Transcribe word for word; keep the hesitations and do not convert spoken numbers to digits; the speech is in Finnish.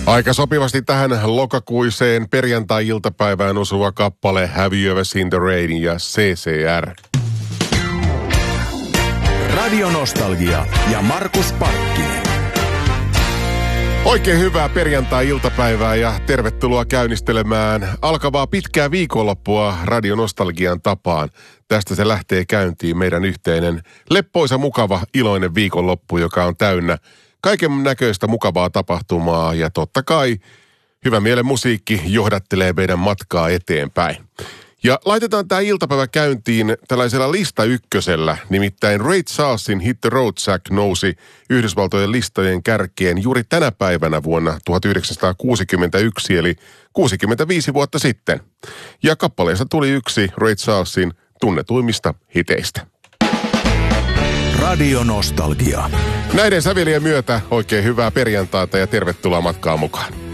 Aika sopivasti tähän lokakuiseen perjantai-iltapäivään osuva kappale Have You Ever Seen the Rain ja C C R. Radio Nostalgia ja Markus Parkkinen. Oikein hyvää perjantai-iltapäivää ja tervetuloa käynnistelemään alkavaa pitkää viikonloppua Radio Nostalgian tapaan. Tästä se lähtee käyntiin meidän yhteinen leppoisa, mukava, iloinen viikonloppu, joka on täynnä kaiken näköistä mukavaa tapahtumaa ja totta kai hyvä mielen musiikki johdattelee meidän matkaa eteenpäin. Ja laitetaan tämä iltapäivä käyntiin tällaisella lista ykkösellä, nimittäin Ray Charlesin Hit the Road Jack nousi Yhdysvaltojen listojen kärkeen juuri tänä päivänä vuonna tuhatyhdeksänsataakuusikymmentäyksi, eli kuusikymmentäviisi vuotta sitten. Ja kappaleesta tuli yksi Ray Charlesin tunnetuimmista hiteistä. Radio Nostalgia. Näiden sävelien myötä oikein hyvää perjantaita ja tervetuloa matkaan mukaan.